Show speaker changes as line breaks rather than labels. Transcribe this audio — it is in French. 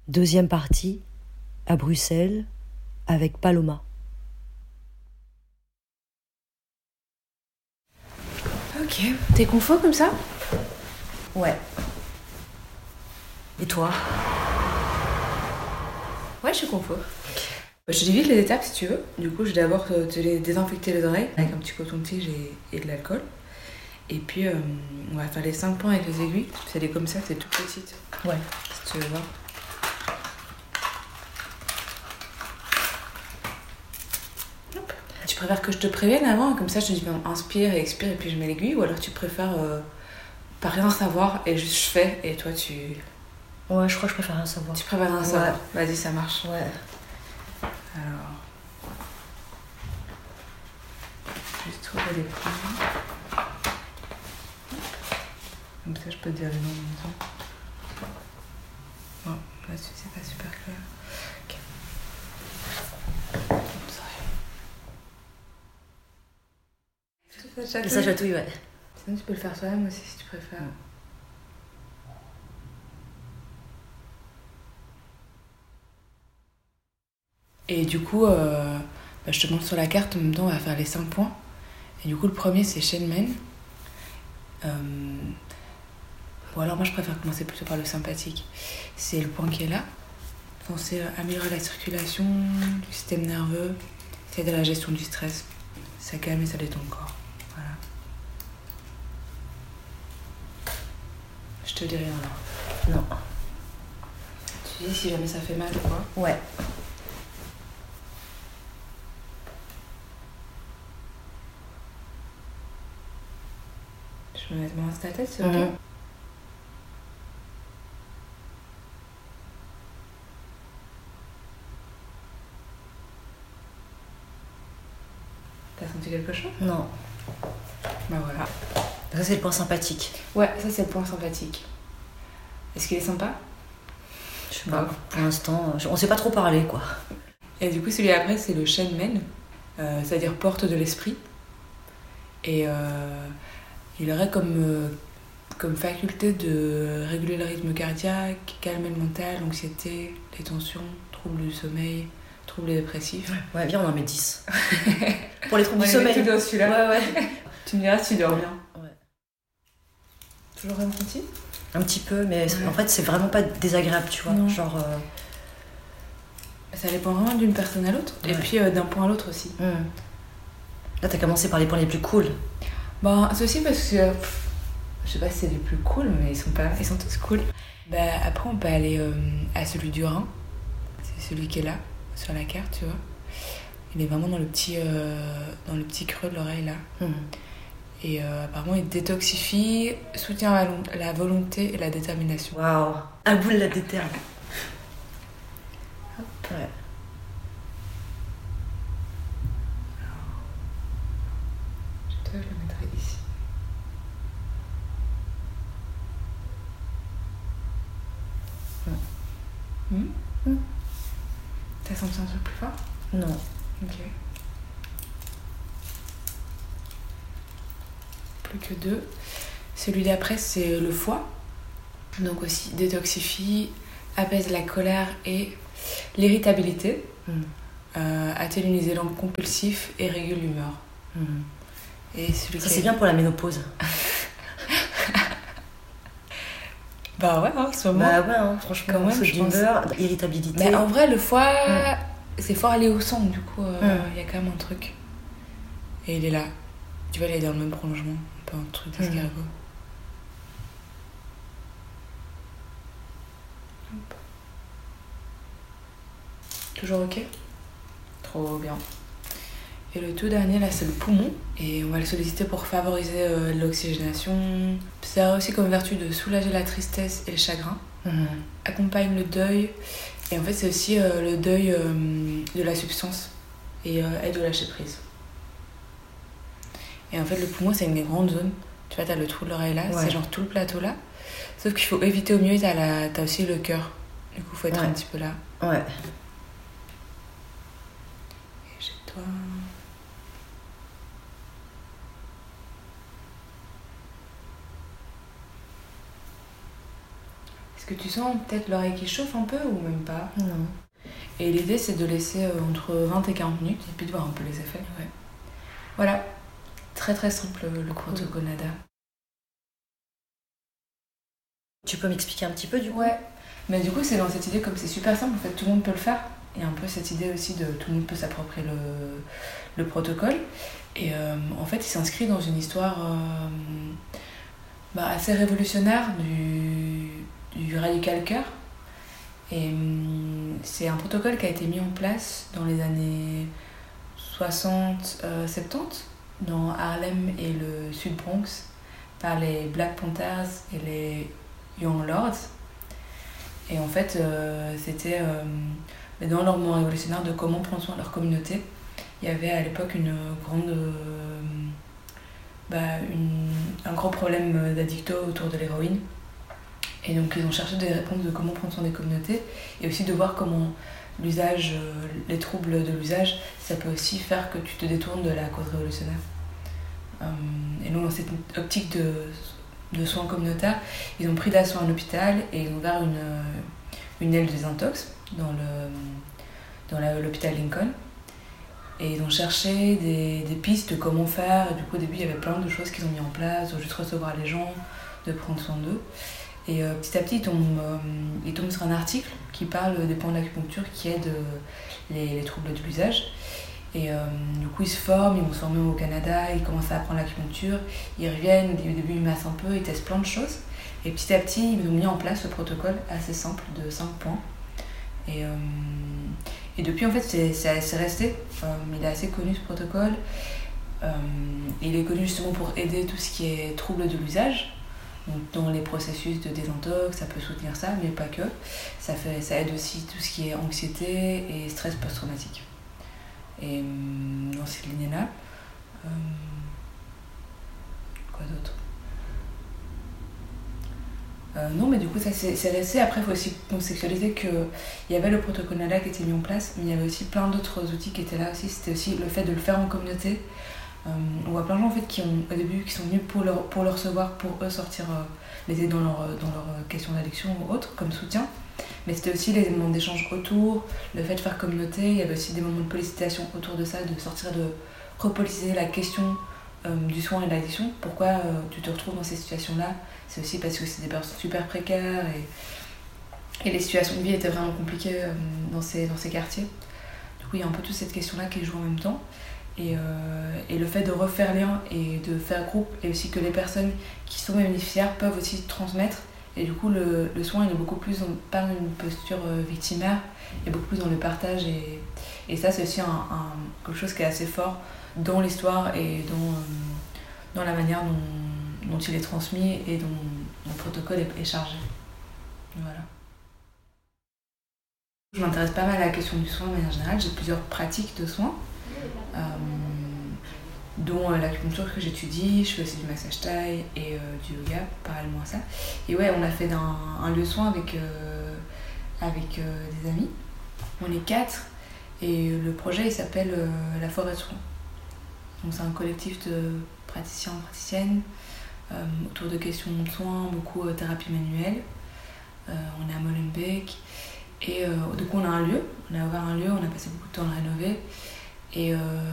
Deuxième partie, à Bruxelles, avec Paloma.
Ok, t'es confo comme ça?
Ouais. Et toi?
Ouais, je suis confo. Je te dis vite les étapes si tu veux. Du coup, je vais d'abord te désinfecter les oreilles avec un petit coton-tige et de l'alcool. Et puis, on va faire les 5 points avec les aiguilles. C'est des comme ça, c'est tout petite.
Ouais.
Si tu veux voir. Hop. Tu préfères que je te prévienne avant? Comme ça, je te dis inspire et expire et puis je mets l'aiguille. Ou alors tu préfères pas rien savoir et juste je fais et toi tu...
Ouais, je crois que je préfère rien savoir.
Tu préfères rien savoir? Vas-y, ça marche.
Ouais.
Alors... Juste trouver les points. Comme ça, je peux te dire les noms en même temps. Bon, là-dessus, c'est pas super clair. Ok.
Et ça chatouille, ouais.
Sinon, tu peux le faire toi-même aussi si tu préfères. Et du coup, je te montre sur la carte, en même temps, on va faire les 5 points. Et du coup, le premier, c'est Shenmen. Bon, alors moi, je préfère commencer plutôt par le sympathique. C'est le point qui est là. Censé améliorer la circulation du système nerveux, c'est de la gestion du stress. Ça calme et ça détend le corps. Voilà. Je te dis rien là.
Non.
Tu dis si jamais ça fait mal ou quoi?
Ouais.
Je me mets dans ta tête, c'est ok? T'as senti quelque chose?
Non.
Bah voilà.
Ça, c'est le point sympathique.
Ouais, ça c'est le point sympathique. Est-ce qu'il est sympa?
Je sais pas. Pour l'instant, on sait pas trop parler, quoi.
Et du coup, celui après, c'est le Shenmen, c'est-à-dire porte de l'esprit. Et il aurait comme faculté de réguler le rythme cardiaque, calmer le mental, l'anxiété, les tensions, troubles du sommeil, troubles dépressifs.
Ouais, viens, on en met 10. Pour les troubles du sommeil.
Tout dans celui-là.
Ouais.
Tu me diras si tu dors bien.
Ouais.
Toujours un petit?
Un petit peu, mais
Ouais.
en fait, c'est vraiment pas désagréable, tu vois.
Non.
Genre.
Ça dépend vraiment d'une personne à l'autre.
Ouais.
Et puis d'un point à l'autre aussi.
Là, t'as commencé par les points les plus cool.
Ben, c'est aussi parce que... je sais pas si c'est les plus cool, mais ils sont tous cool. Bah, après, on peut aller à celui du rein. C'est celui qui est là, sur la carte, tu vois. Il est vraiment dans le petit creux de l'oreille, là. Et apparemment, il détoxifie, soutient la volonté et la détermination.
Waouh. À bout de la déterre. Ouais.
Je le mettrai ici. T'as senti un truc plus fort?
Non.
Ok. Plus que 2. Celui d'après, c'est le foie. Donc aussi détoxifie, apaise la colère et l'irritabilité, atténue les élans compulsifs et régule l'humeur. Et celui
Ça, c'est bien pour la ménopause.
Bah ouais, en ce moment.
Bah ouais, hein, franchement,
quand même,
saut
je pense.
d'humeur, irritabilité.
Mais en vrai, le foie, c'est fort aller au sang, du coup, y a quand même un truc. Et il est là. Tu vois, il est dans le même prolongement, un peu un truc d'escargot. Toujours ok? Trop bien. Et le tout dernier, là, c'est le poumon. Et on va le solliciter pour favoriser l'oxygénation. Ça a aussi comme vertu de soulager la tristesse et le chagrin. Accompagne le deuil. Et en fait, c'est aussi le deuil de la substance. Et aide au lâcher prise. Et en fait, le poumon, c'est une grande zone. Tu vois, t'as le trou de l'oreille là, c'est genre tout le plateau là. Sauf qu'il faut éviter au mieux, t'as aussi le cœur. Du coup, faut être un petit peu là.
Ouais.
Et chez toi... Est-ce que tu sens peut-être l'oreille qui chauffe un peu ou même pas?
Non.
Et l'idée, c'est de laisser entre 20 et 40 minutes et puis de voir un peu les effets. Ouais. Voilà, très très simple le protocole NADA.
Tu peux m'expliquer un petit peu du coup?
Ouais, mais du coup, c'est dans cette idée, comme c'est super simple, en fait, tout le monde peut le faire. Il y a un peu cette idée aussi de tout le monde peut s'approprier le protocole. Et en fait, il s'inscrit dans une histoire assez révolutionnaire du Radical Cœur. Et c'est un protocole qui a été mis en place dans les années 60-70 dans Harlem et le Sud Bronx par les Black Panthers et les Young Lords. Et en fait, c'était dans leur mouvement révolutionnaire de comment prendre soin de leur communauté. Il y avait à l'époque un gros problème d'addicto autour de l'héroïne. Et donc ils ont cherché des réponses de comment prendre soin des communautés et aussi de voir comment l'usage, les troubles de l'usage, ça peut aussi faire que tu te détournes de la cause révolutionnaire. Et donc dans cette optique de soins communautaires, ils ont pris d'assaut un hôpital et ils ont ouvert une aile de désintox dans l'hôpital Lincoln. Et ils ont cherché des pistes de comment faire. Et du coup au début il y avait plein de choses qu'ils ont mis en place, de juste recevoir les gens, de prendre soin d'eux. Et petit à petit, il tombe sur un article qui parle des points d'acupuncture qui aident les troubles de l'usage. Et du coup, ils se forment, ils vont se former au Canada, ils commencent à apprendre l'acupuncture, ils reviennent, au début ils massent un peu, ils testent plein de choses. Et petit à petit, ils ont mis en place ce protocole assez simple de 5 points. Et depuis, en fait, c'est resté. Il est assez connu ce protocole. Il est connu justement pour aider tout ce qui est troubles de l'usage. Donc, dans les processus de désintox, ça peut soutenir ça, mais pas que. Ça aide aussi tout ce qui est anxiété et stress post-traumatique. Et dans cette lignée-là, quoi d'autre? Non, mais du coup, ça c'est resté. Après, il faut aussi contextualiser qu'il y avait le protocole NADA qui était mis en place, mais il y avait aussi plein d'autres outils qui étaient là aussi. C'était aussi le fait de le faire en communauté. On voit plein de gens en fait, qui sont venus pour le recevoir, pour eux sortir, les aider dans leur question d'addiction ou autre, comme soutien. Mais c'était aussi les moments d'échange autour, le fait de faire communauté. Il y avait aussi des moments de politisation autour de ça, de sortir, de repolitiser la question du soin et de l'addiction. Pourquoi tu te retrouves dans ces situations-là? C'est aussi parce que c'est des personnes super précaires et les situations de vie étaient vraiment compliquées dans ces quartiers. Du coup, il y a un peu toute cette question-là qui joue en même temps. Et le fait de refaire lien et de faire groupe, et aussi que les personnes qui sont bénéficiaires peuvent aussi transmettre. Et du coup, le soin, il est beaucoup plus pas dans une posture victimaire, et beaucoup plus dans le partage. Et ça, c'est aussi quelque chose qui est assez fort dans l'histoire et dans la manière dont il est transmis et dont le protocole est chargé. Voilà. Je m'intéresse pas mal à la question du soin de manière générale. J'ai plusieurs pratiques de soins. Dont l'acupuncture que j'étudie, je fais aussi du massage thaï et du yoga parallèlement à ça. Et ouais, on a fait un lieu soin avec des amis. On est 4 et le projet il s'appelle La Forêt de Soins. Donc c'est un collectif de praticiens et praticiennes autour de questions de soins, beaucoup thérapie manuelle. On est à Molenbeek et du coup on a un lieu, on a ouvert un lieu, on a passé beaucoup de temps à le rénover. Et